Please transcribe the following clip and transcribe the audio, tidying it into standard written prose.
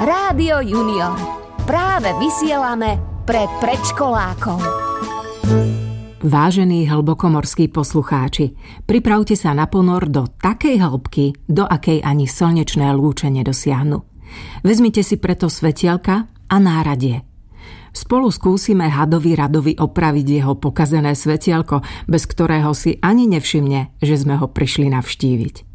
Rádio Junior. Práve vysielame pre predškolákov. Vážení hlbokomorskí poslucháči, pripravte sa na ponor do takej hĺbky, do akej ani slnečné lúče nedosiahnu. Vezmite si preto svetielka a náradie. Spolu skúsime hadovi Radovi opraviť jeho pokazené svetielko, bez ktorého si ani nevšimne, že sme ho prišli navštíviť.